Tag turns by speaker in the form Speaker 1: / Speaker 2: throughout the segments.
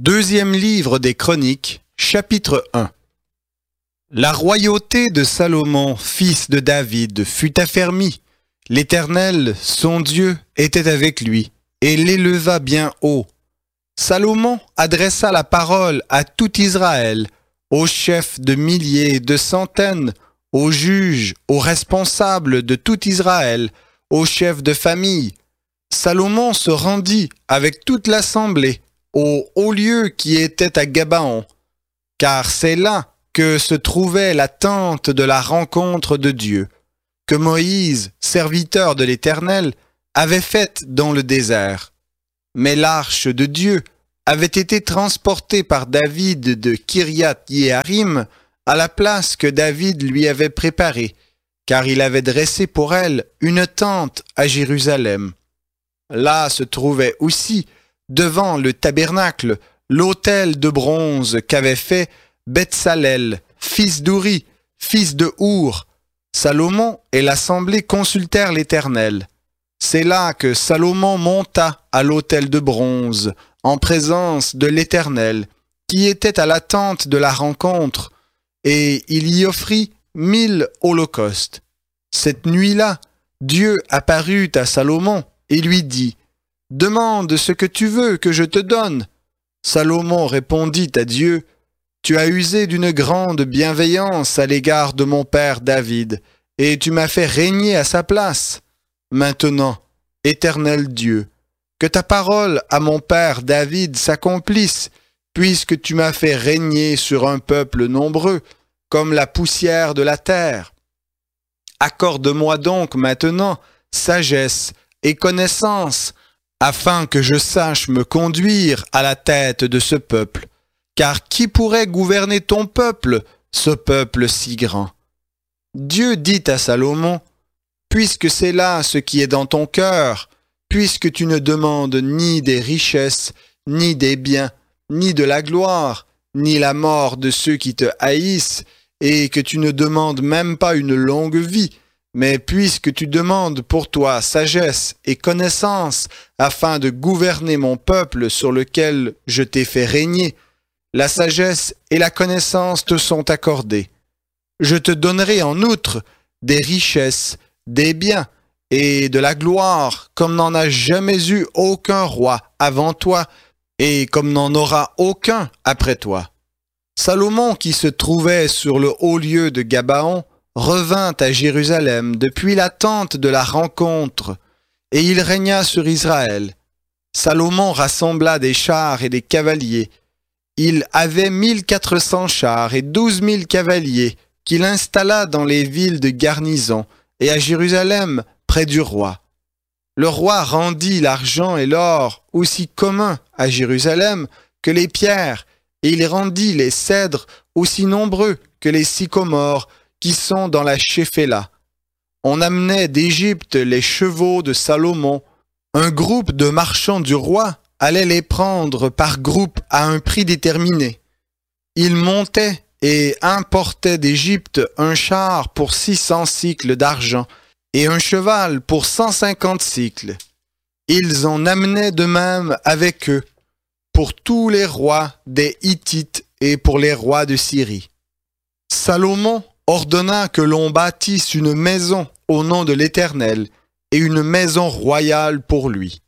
Speaker 1: Deuxième livre des Chroniques, chapitre 1. La royauté de Salomon, fils de David, fut affermie. L'Éternel, son Dieu, était avec lui, et l'éleva bien haut. Salomon adressa la parole à tout Israël, aux chefs de milliers et de centaines, aux juges, aux responsables de tout Israël, aux chefs de famille. Salomon se rendit avec toute l'assemblée au haut lieu qui était à Gabaon, car c'est là que se trouvait la tente de la rencontre de Dieu, que Moïse, serviteur de l'Éternel, avait faite dans le désert. Mais l'arche de Dieu avait été transportée par David de Kiriath-Yearim à la place que David lui avait préparée, car il avait dressé pour elle une tente à Jérusalem. Là se trouvait aussi, devant le tabernacle, l'autel de bronze qu'avait fait Betsalel, fils d'Uri, fils de Our. Salomon et l'assemblée consultèrent l'Éternel. C'est là que Salomon monta à l'autel de bronze, en présence de l'Éternel, qui était à la tente de la rencontre, et il y offrit 1000 holocaustes. Cette nuit-là, Dieu apparut à Salomon et lui dit : « Demande ce que tu veux que je te donne. » Salomon répondit à Dieu : « Tu as usé d'une grande bienveillance à l'égard de mon père David, et tu m'as fait régner à sa place. Maintenant, Éternel Dieu, que ta parole à mon père David s'accomplisse, puisque tu m'as fait régner sur un peuple nombreux, comme la poussière de la terre. Accorde-moi donc maintenant sagesse et connaissance, afin que je sache me conduire à la tête de ce peuple. Car qui pourrait gouverner ton peuple, ce peuple si grand ? » Dieu dit à Salomon : « Puisque c'est là ce qui est dans ton cœur, puisque tu ne demandes ni des richesses, ni des biens, ni de la gloire, ni la mort de ceux qui te haïssent, et que tu ne demandes même pas une longue vie, mais puisque tu demandes pour toi sagesse et connaissance afin de gouverner mon peuple sur lequel je t'ai fait régner, la sagesse et la connaissance te sont accordées. Je te donnerai en outre des richesses, des biens et de la gloire comme n'en a jamais eu aucun roi avant toi et comme n'en aura aucun après toi. » Salomon, qui se trouvait sur le haut lieu de Gabaon, revint à Jérusalem depuis la tente de la rencontre, et il régna sur Israël. Salomon rassembla des chars et des cavaliers. Il avait 1400 chars et 12 000 cavaliers qu'il installa dans les villes de garnison et à Jérusalem près du roi. Le roi rendit l'argent et l'or aussi communs à Jérusalem que les pierres, et il rendit les cèdres aussi nombreux que les sycomores qui sont dans la Shéphéla. On amenait d'Égypte les chevaux de Salomon. Un groupe de marchands du roi allait les prendre par groupe à un prix déterminé. Ils montaient et importaient d'Égypte un char pour 600 cycles d'argent et un cheval pour 150 cycles. Ils en amenaient de même avec eux pour tous les rois des Hittites et pour les rois de Syrie. Salomon ordonna que l'on bâtisse une maison au nom de l'Éternel et une maison royale pour lui.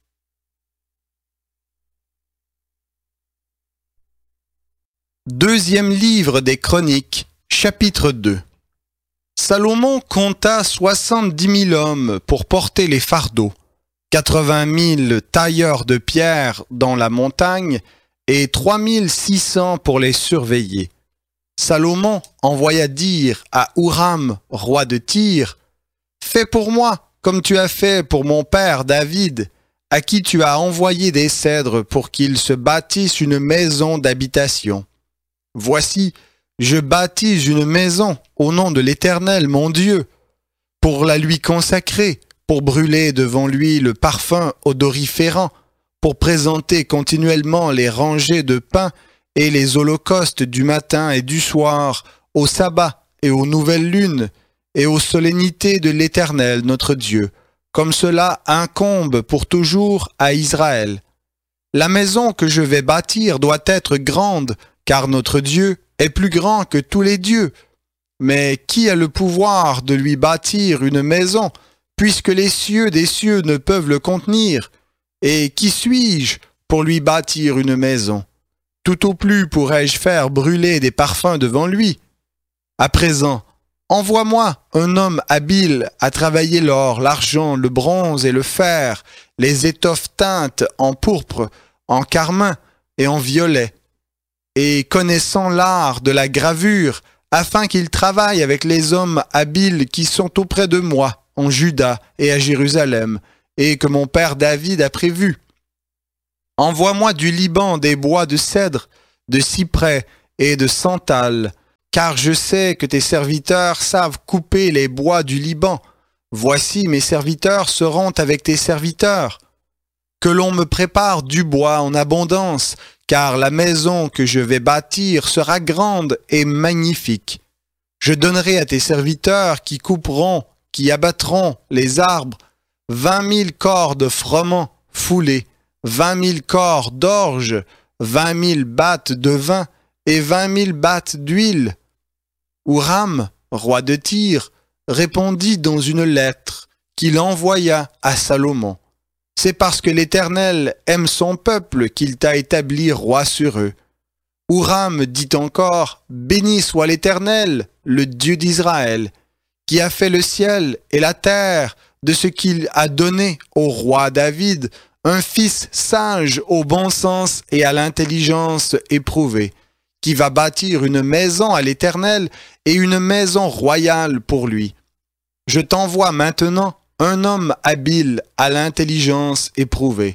Speaker 1: Deuxième livre des Chroniques, chapitre 2. Salomon compta 70 000 hommes pour porter les fardeaux, 80 000 tailleurs de pierre dans la montagne et 3 600 pour les surveiller. Salomon envoya dire à Huram, roi de Tyr : « Fais pour moi comme tu as fait pour mon père David, à qui tu as envoyé des cèdres pour qu'il se bâtisse une maison d'habitation. Voici, je bâtis une maison au nom de l'Éternel mon Dieu, pour la lui consacrer, pour brûler devant lui le parfum odoriférant, pour présenter continuellement les rangées de pain et les holocaustes du matin et du soir, au sabbat et aux nouvelles lunes, et aux solennités de l'Éternel notre Dieu, comme cela incombe pour toujours à Israël. La maison que je vais bâtir doit être grande, car notre Dieu est plus grand que tous les dieux. Mais qui a le pouvoir de lui bâtir une maison, puisque les cieux des cieux ne peuvent le contenir? Et qui suis-je pour lui bâtir une maison? Tout au plus pourrais-je faire brûler des parfums devant lui. À présent, envoie-moi un homme habile à travailler l'or, l'argent, le bronze et le fer, les étoffes teintes en pourpre, en carmin et en violet, et connaissant l'art de la gravure, afin qu'il travaille avec les hommes habiles qui sont auprès de moi, en Juda et à Jérusalem, et que mon père David a prévu. Envoie-moi du Liban des bois de cèdre, de cyprès et de santal, car je sais que tes serviteurs savent couper les bois du Liban. Voici mes serviteurs seront avec tes serviteurs. Que l'on me prépare du bois en abondance, car la maison que je vais bâtir sera grande et magnifique. Je donnerai à tes serviteurs qui couperont, qui abattront les arbres, 20 000 corps de froment foulés, 20 000 corps d'orge, 20 000 battes de vin et 20 000 battes d'huile. Huram, roi de Tyr, répondit dans une lettre qu'il envoya à Salomon. C'est parce que l'Éternel aime son peuple qu'il t'a établi roi sur eux. Huram dit encore, béni soit l'Éternel, le Dieu d'Israël, qui a fait le ciel et la terre de ce qu'il a donné au roi David, un fils sage au bon sens et à l'intelligence éprouvée, qui va bâtir une maison à l'Éternel et une maison royale pour lui. Je t'envoie maintenant un homme habile à l'intelligence éprouvée.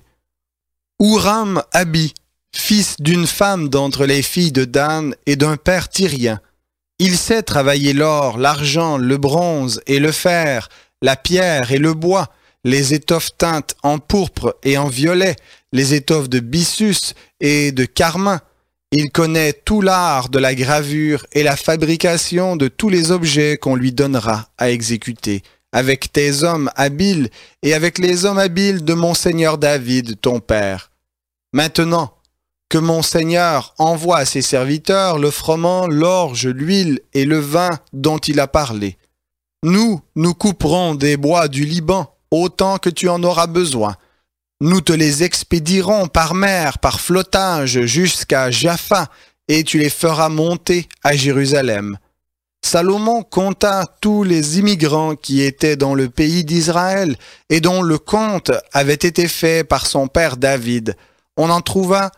Speaker 1: Huram Abi, fils d'une femme d'entre les filles de Dan et d'un père tyrien. Il sait travailler l'or, l'argent, le bronze et le fer, la pierre et le bois, les étoffes teintes en pourpre et en violet, les étoffes de byssus et de carmin. Il connaît tout l'art de la gravure et la fabrication de tous les objets qu'on lui donnera à exécuter, avec tes hommes habiles et avec les hommes habiles de mon seigneur David, ton père. Maintenant, que mon seigneur envoie à ses serviteurs le froment, l'orge, l'huile et le vin dont il a parlé. Nous couperons des bois du Liban, autant que tu en auras besoin. Nous te les expédierons par mer, par flottage, jusqu'à Jaffa, et tu les feras monter à Jérusalem. Salomon compta tous les immigrants qui étaient dans le pays d'Israël, et dont le compte avait été fait par son père David. On en trouva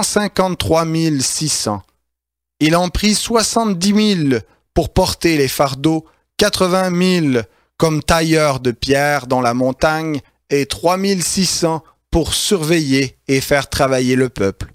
Speaker 1: 153 600. Il en prit 70 000 pour porter les fardeaux, 80 000 comme tailleurs de pierre dans la montagne, et 3 600 pour surveiller et faire travailler le peuple.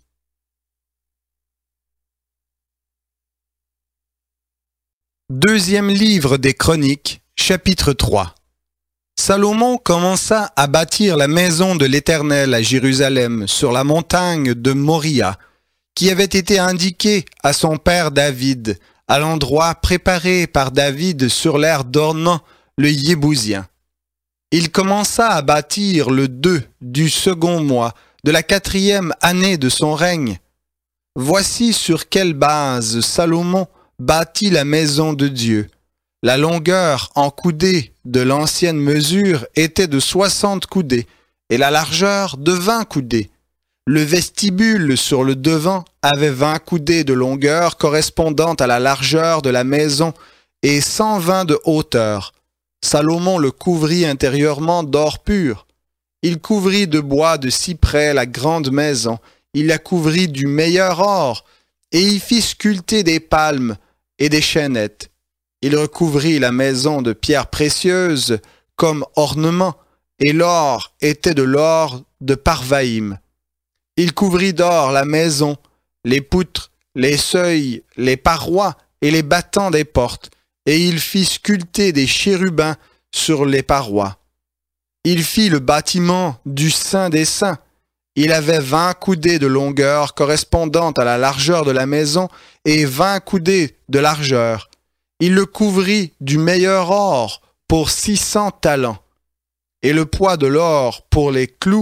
Speaker 1: Deuxième livre des Chroniques, chapitre 3. Salomon commença à bâtir la maison de l'Éternel à Jérusalem, sur la montagne de Moria, qui avait été indiquée à son père David, à l'endroit préparé par David sur l'aire d'Ornan, le Yébousien. Il commença à bâtir le 2 du second mois de la 4e année de son règne. Voici sur quelle base Salomon bâtit la maison de Dieu. La longueur en coudées de l'ancienne mesure était de 60 coudées et la largeur de 20 coudées. Le vestibule sur le devant avait 20 coudées de longueur correspondant à la largeur de la maison et 120 de hauteur. Salomon le couvrit intérieurement d'or pur. Il couvrit de bois de cyprès la grande maison. Il la couvrit du meilleur or et y fit sculpter des palmes et des chaînettes. Il recouvrit la maison de pierres précieuses comme ornement, et l'or était de l'or de Parvaïm. Il couvrit d'or la maison, les poutres, les seuils, les parois et les battants des portes, et il fit sculpter des chérubins sur les parois. Il fit le bâtiment du Saint des Saints. Il avait 20 coudées de longueur correspondant à la largeur de la maison et 20 coudées de largeur. Il le couvrit du meilleur or pour 600 talents. Et le poids de l'or pour les clous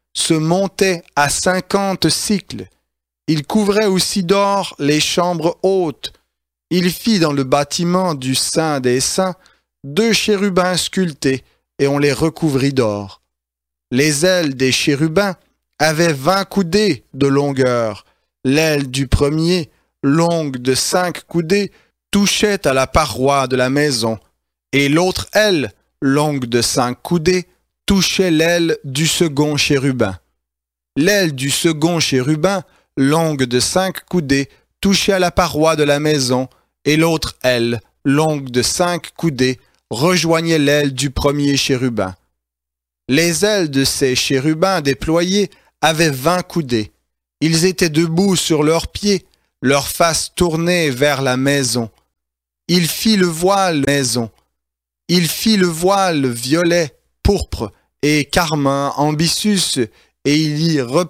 Speaker 1: se montait à 50 cycles. Il couvrait aussi d'or les chambres hautes. Il fit dans le bâtiment du Saint des Saints 2 chérubins sculptés, et on les recouvrit d'or. Les ailes des chérubins avaient 20 coudées de longueur. L'aile du premier, longue de 5 coudées, touchait à la paroi de la maison, et l'autre aile, longue de 5 coudées, touchait l'aile du second chérubin. L'aile du second chérubin, longue de 5 coudées, touchait à la paroi de la maison, et l'autre aile, longue de 5 coudées, rejoignait l'aile du premier chérubin. Les ailes de ces chérubins déployés avaient 20 coudées. Ils étaient debout sur leurs pieds, leur face tournée vers la maison. Il fit le voile maison. Il fit le voile violet, pourpre et carmin en byssus, et il y